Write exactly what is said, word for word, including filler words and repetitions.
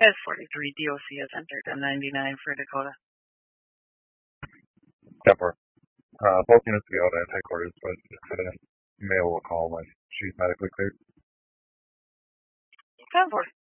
S forty-three D O C has entered a ninety-nine for Dakota. ten four. Uh, both units to be out at headquarters, but uh, Mail will call when she's medically cleared. ten four.